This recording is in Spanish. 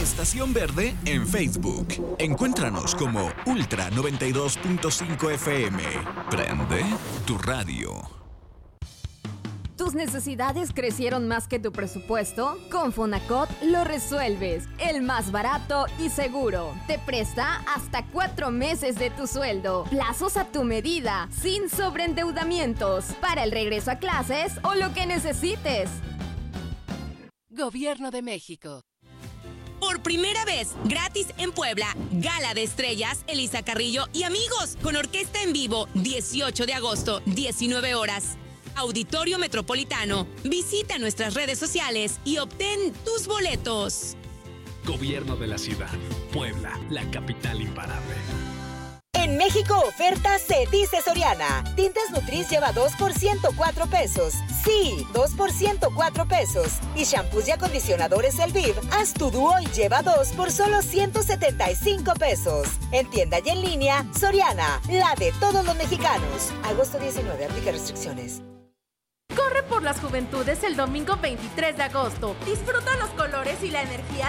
Estación Verde en Facebook. Encuéntranos como Ultra 92.5 FM. Prende tu radio. ¿Tus necesidades crecieron más que tu presupuesto? Con Fonacot lo resuelves. El más barato y seguro. Te presta hasta 4 meses de tu sueldo. Plazos a tu medida, sin sobreendeudamientos. Para el regreso a clases o lo que necesites. Gobierno de México. Por primera vez, gratis en Puebla, Gala de Estrellas, Elisa Carrillo y amigos, con orquesta en vivo, 18 de agosto, 19 horas. Auditorio Metropolitano. Visita nuestras redes sociales y obtén tus boletos. Gobierno de la ciudad. Puebla, la capital imparable. En México oferta se dice Soriana. Tintes Nutris lleva 2 por 104 pesos. Sí, 2 por 104 pesos. Y shampoos y acondicionadores Elviv, haz tu dúo y lleva 2 por solo 175 pesos. En tienda y en línea, Soriana, la de todos los mexicanos. Agosto 19, aplica restricciones. Corre por las juventudes el domingo 23 de agosto. Disfruta los colores y la energía